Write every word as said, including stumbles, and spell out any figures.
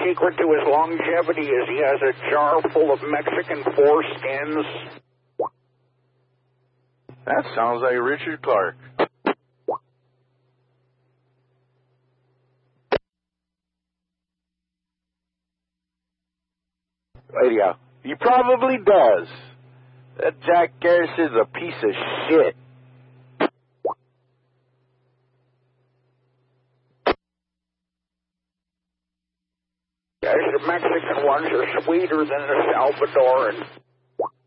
secret to his longevity is he has a jar full of Mexican foreskins. That sounds like Richard Clark. Yeah, he probably does. That Jack Garrison's a piece of shit. Yes, the Mexican ones are sweeter than the Salvadoran.